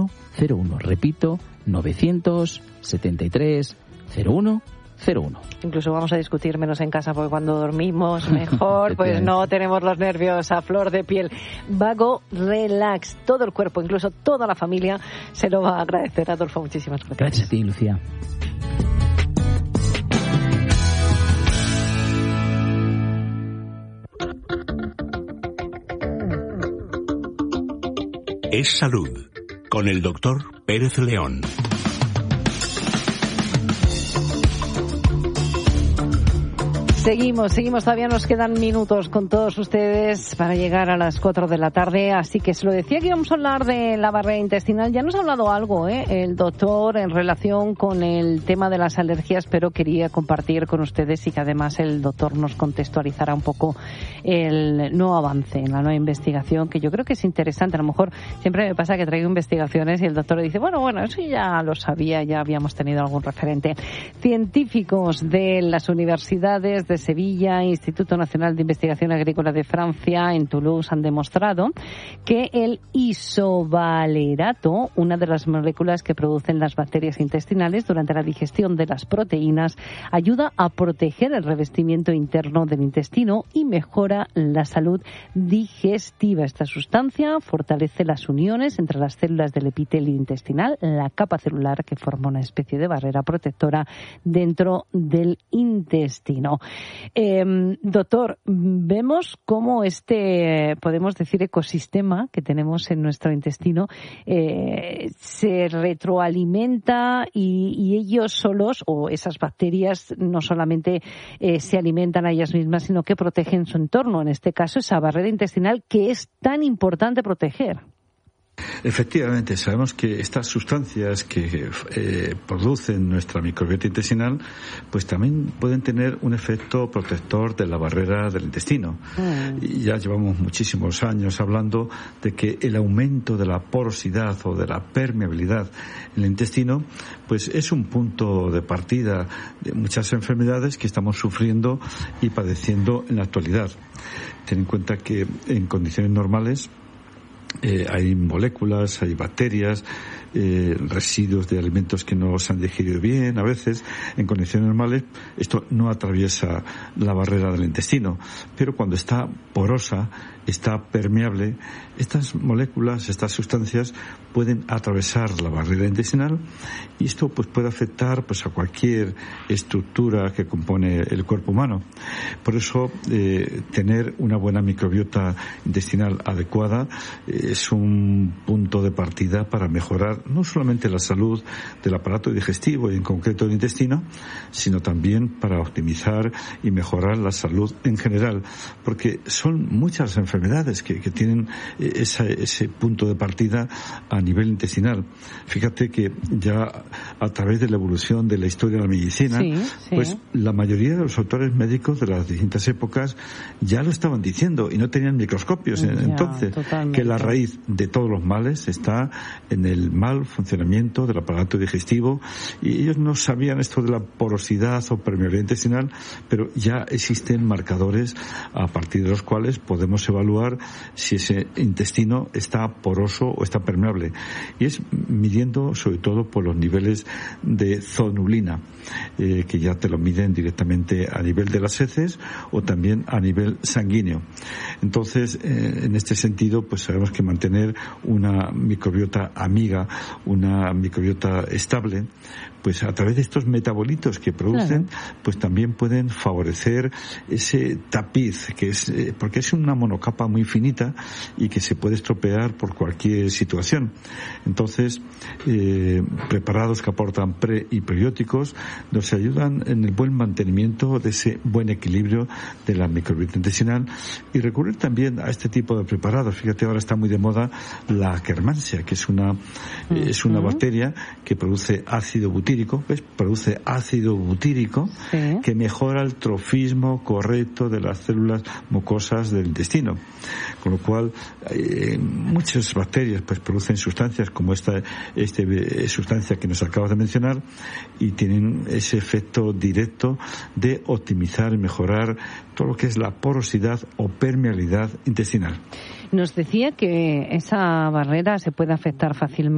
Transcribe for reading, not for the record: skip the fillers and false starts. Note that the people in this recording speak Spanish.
0101. Repito, 973 0101. Incluso vamos a discutir menos en casa, porque cuando dormimos mejor, pues no tenemos los nervios a flor de piel. Vago Relax, todo el cuerpo, incluso toda la familia, se lo va a agradecer. Adolfo, muchísimas gracias. Gracias a ti, Lucía. Es Salud, con el doctor Pérez León. Seguimos, todavía nos quedan minutos con todos ustedes para llegar a las 4 de la tarde, así que se lo decía que íbamos a hablar de la barrera intestinal. Ya nos ha hablado algo, el doctor, en relación con el tema de las alergias, pero quería compartir con ustedes y que además el doctor nos contextualizara un poco el nuevo avance en la nueva investigación, que yo creo que es interesante. A lo mejor siempre me pasa que traigo investigaciones y el doctor dice, bueno, eso ya lo sabía, ya habíamos tenido algún referente. Científicos de las universidades de Sevilla, Instituto Nacional de Investigación Agrícola de Francia, en Toulouse, han demostrado que el isovalerato, una de las moléculas que producen las bacterias intestinales durante la digestión de las proteínas, ayuda a proteger el revestimiento interno del intestino y mejora la salud digestiva. Esta sustancia fortalece las uniones entre las células del epitelio intestinal, la capa celular que forma una especie de barrera protectora dentro del intestino. Doctor, vemos cómo podemos decir, ecosistema que tenemos en nuestro intestino se retroalimenta y ellos solos, o esas bacterias, no solamente se alimentan a ellas mismas, sino que protegen su entorno, en este caso esa barrera intestinal que es tan importante proteger. Efectivamente, sabemos que estas sustancias que producen nuestra microbiota intestinal, pues también pueden tener un efecto protector de la barrera del intestino. Y ya llevamos muchísimos años hablando de que el aumento de la porosidad o de la permeabilidad en el intestino, pues es un punto de partida de muchas enfermedades que estamos sufriendo y padeciendo en la actualidad. Ten en cuenta que en condiciones normales hay moléculas, hay bacterias, residuos de alimentos que no se han digerido bien. A veces, en condiciones normales, esto no atraviesa la barrera del intestino, pero cuando está porosa, está permeable, estas moléculas, estas sustancias pueden atravesar la barrera intestinal y esto pues puede afectar pues a cualquier estructura que compone el cuerpo humano. Por eso tener una buena microbiota intestinal adecuada es un punto de partida para mejorar no solamente la salud del aparato digestivo y en concreto el intestino, sino también para optimizar y mejorar la salud en general, porque son muchas enfermedades que tienen ese punto de partida a nivel intestinal. Fíjate que ya a través de la evolución de la historia de la medicina, pues la mayoría de los autores médicos de las distintas épocas ya lo estaban diciendo y no tenían microscopios entonces, totalmente, que la raíz de todos los males está en el mal funcionamiento del aparato digestivo, y ellos no sabían esto de la porosidad o permeabilidad intestinal, pero ya existen marcadores a partir de los cuales podemos evaluar si ese intestino está poroso o está permeable, y es midiendo sobre todo por los niveles de zonulina, que ya te lo miden directamente a nivel de las heces o también a nivel sanguíneo. Entonces, en este sentido, pues sabemos que mantener una microbiota amiga, una microbiota estable, pues a través de estos metabolitos que producen, pues también pueden favorecer ese tapiz, que es porque es una monocapa muy finita y que se puede estropear por cualquier situación. Entonces, preparados que aportan pre y prebióticos nos ayudan en el buen mantenimiento de ese buen equilibrio de la microbiota intestinal, y recurrir también a este tipo de preparados. Fíjate, ahora está muy de moda la Akkermansia, que es una bacteria que produce ácido butírico, ¿ves? Produce ácido butírico que mejora el trofismo correcto de las células mucosas del intestino. Con lo cual, muchas bacterias pues producen sustancias como esta sustancia que nos acabas de mencionar, y tienen ese efecto directo de optimizar y mejorar todo lo que es la porosidad o permeabilidad intestinal. Nos decía que esa barrera se puede afectar fácilmente